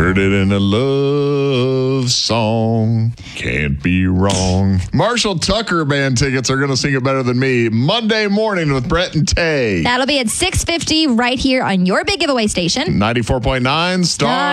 Heard it in a love song. Can't be wrong. Marshall Tucker Band tickets are going to sing it better than me. Monday morning with Brett and Tay. That'll be at 6:50 right here on your big giveaway station. 94.9 Star.